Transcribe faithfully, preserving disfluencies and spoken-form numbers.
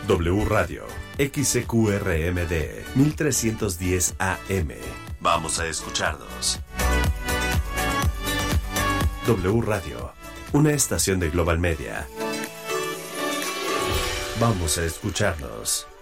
W Radio, X C Q R M D, mil trescientos diez A M. Vamos a escucharnos. W Radio, una estación de Global Media. Vamos a escucharnos.